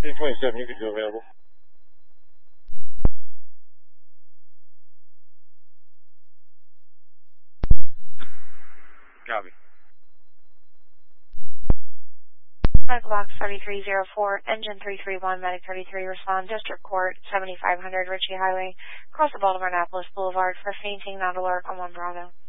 1027, you can go available. Copy. Medical box 3304, engine 331, medic 33, respond, District Court, 7500 Ritchie Highway, across the Baltimore-Annapolis Boulevard for fainting, not alert on 1 Bravo.